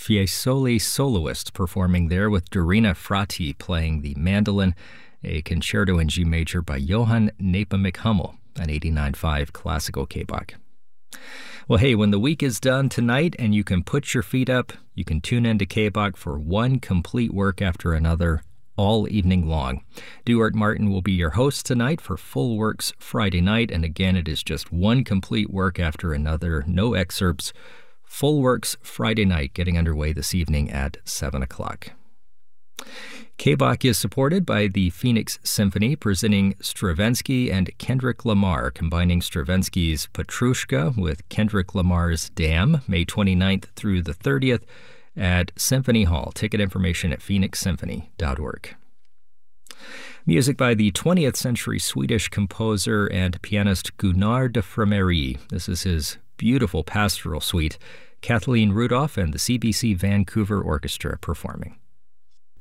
Fiesole soloists performing there with Dorina Frati playing the mandolin, a concerto in G major by Johann Nepomuk Hummel, an 89.5 classical K-Bach. Well, hey, when the week is done tonight and you can put your feet up, you can tune into K-Bach for one complete work after another all evening long. Duart Martin will be your host tonight for Full Works Friday night, and again, it is just one complete work after another, no excerpts. Full Works Friday night getting underway this evening at 7 o'clock. K-Bach is supported by the Phoenix Symphony, presenting Stravinsky and Kendrick Lamar, combining Stravinsky's Petrushka with Kendrick Lamar's Dam, May 29th through the 30th at Symphony Hall. Ticket information at phoenixsymphony.org. Music by the 20th century Swedish composer and pianist Gunnar de Framery. This is his beautiful pastoral suite. Kathleen Rudolph and the CBC Vancouver Orchestra performing.